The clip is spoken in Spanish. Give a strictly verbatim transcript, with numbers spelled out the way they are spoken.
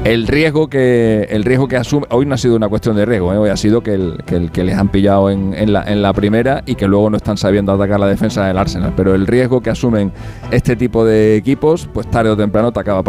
el riesgo que el riesgo que asume, hoy no ha sido una cuestión de riesgo, ¿eh? Hoy ha sido que, el, que, el, que les han pillado en, en, la, en la primera y que luego no están sabiendo atacar la defensa del Arsenal, pero el riesgo que asumen este tipo de equipos, pues tarde o temprano te acaba pasando